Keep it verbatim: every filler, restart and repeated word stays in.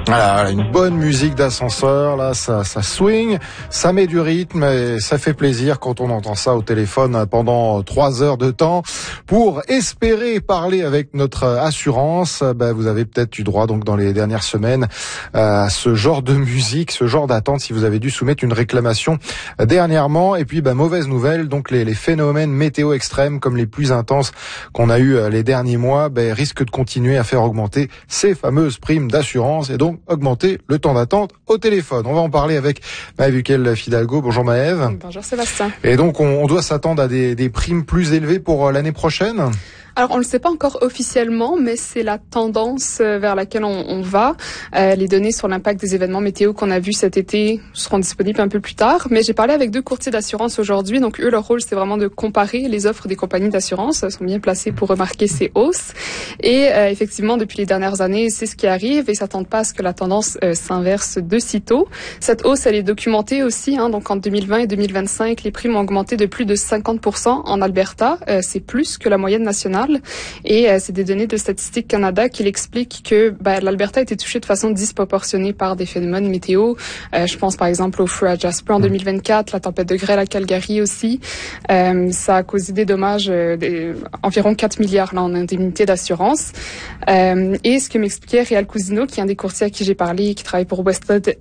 Voilà, une bonne musique d'ascenseur, là, ça, ça swing, ça met du rythme et ça fait plaisir quand on entend ça au téléphone pendant trois heures de temps. Pour espérer parler avec notre assurance, ben, vous avez peut-être eu droit donc dans les dernières semaines à ce genre de musique, ce genre d'attente si vous avez dû soumettre une réclamation dernièrement. Et puis, ben, mauvaise nouvelle, donc les, les phénomènes météo extrêmes comme les plus intenses qu'on a eu les derniers mois, ben, risquent de continuer à faire augmenter ces fameuses primes d'assurance et donc augmenter le temps d'attente au téléphone. On va en parler avec Maëve Fidalgo. Bonjour Maëve. Bonjour Sébastien. Et donc on, on doit s'attendre à des, des primes plus élevées pour l'année prochaine ? Alors, on ne le sait pas encore officiellement, mais c'est la tendance vers laquelle on, on va. Euh, les données sur l'impact des événements météo qu'on a vus cet été seront disponibles un peu plus tard. Mais j'ai parlé avec deux courtiers d'assurance aujourd'hui. Donc, eux, leur rôle, c'est vraiment de comparer les offres des compagnies d'assurance. Elles sont bien placées pour remarquer ces hausses. Et euh, effectivement, depuis les dernières années, c'est ce qui arrive et ils s'attendent pas à ce que la tendance euh, s'inverse de sitôt. Cette hausse, elle est documentée aussi. Hein, donc, en deux mille vingt et deux mille vingt-cinq, les primes ont augmenté de plus de cinquante pour cent en Alberta. Euh, c'est plus que la moyenne nationale. Et euh, c'est des données de Statistique Canada qui l'expliquent que ben, l'Alberta a été touchée de façon disproportionnée par des phénomènes météo. Euh, je pense par exemple au feu à Jasper en deux mille vingt-quatre, la tempête de grêle à Calgary aussi. Euh, ça a causé des dommages euh, des, environ quatre milliards là, en indemnité d'assurance. Euh, et ce que m'expliquait Réal Cousineau, qui est un des courtiers à qui j'ai parlé et qui travaille pour Westwood